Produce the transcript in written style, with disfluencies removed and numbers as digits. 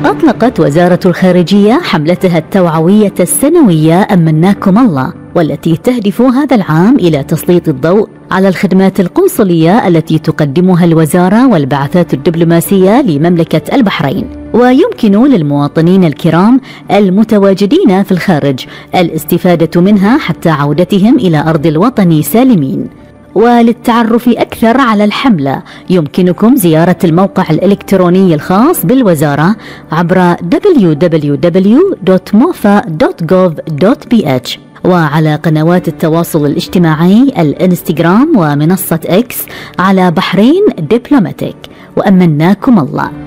أطلقت وزارة الخارجية حملتها التوعوية السنوية أمناكم الله، والتي تهدف هذا العام إلى تسليط الضوء على الخدمات القنصلية التي تقدمها الوزارة والبعثات الدبلوماسية لمملكة البحرين. ويمكن للمواطنين الكرام المتواجدين في الخارج الاستفادة منها حتى عودتهم إلى أرض الوطن سالمين. وللتعرف أكثر على الحملة يمكنكم زيارة الموقع الإلكتروني الخاص بالوزارة عبر www.mofa.gov.bh، وعلى قنوات التواصل الاجتماعي الانستغرام ومنصة إكس على بحرين دبلوماتيك. وأمناكم الله.